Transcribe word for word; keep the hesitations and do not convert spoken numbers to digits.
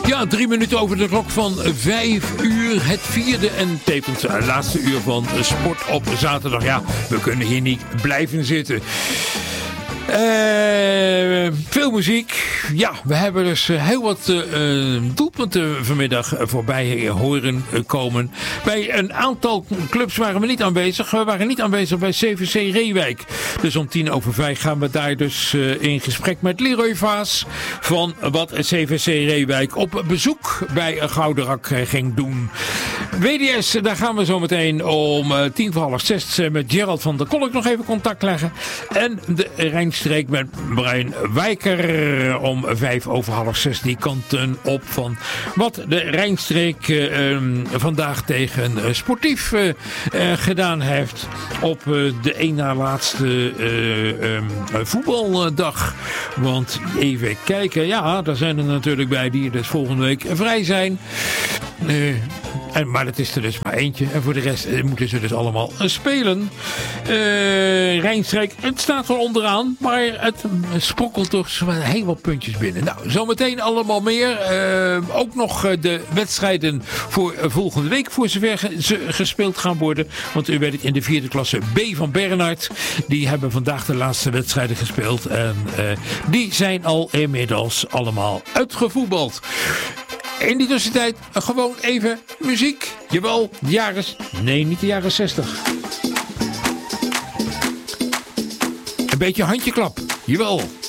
Ja, drie minuten over de klok van vijf uur. Het vierde en tevens laatste uur van Sport op zaterdag. Ja, we kunnen hier niet blijven zitten. Uh, veel muziek. Ja, we hebben dus heel wat uh, doelpunten vanmiddag voorbij horen komen. Bij een aantal clubs waren we niet aanwezig. We waren niet aanwezig bij C V C Reewijk. Dus om tien over vijf gaan we daar dus uh, in gesprek met Leroy Vaas van wat C V C Reewijk op bezoek bij Gouderak ging doen. W D S, daar gaan we zo meteen om uh, tien voor half zes uh, met Gerald van der Kolk nog even contact leggen. En de Rijnstreek met Brian Wijker om vijf over half zes die kanten op van wat de Rijnstreek uh, um, vandaag tegen uh, Sportief uh, uh, gedaan heeft op uh, de een na laatste uh, um, voetbaldag. Want even kijken, ja, daar zijn er natuurlijk bij die dus volgende week vrij zijn. Uh, En, maar dat is er dus maar eentje. En voor de rest eh, moeten ze dus allemaal uh, spelen. Uh, Rijnstreek, het staat wel onderaan. Maar het uh, sprokkelt toch heel wat puntjes binnen. Nou, zometeen allemaal meer. Uh, ook nog uh, de wedstrijden voor uh, volgende week. Voor zover ge- ze gespeeld gaan worden. Want u weet het, in de vierde klasse B van Bernhard. Die hebben vandaag de laatste wedstrijden gespeeld. En uh, die zijn al inmiddels allemaal uitgevoetbald. In die tussentijd gewoon even muziek. Jawel, de jaren... Nee, niet de jaren zestig. Een beetje handjeklap. Jawel.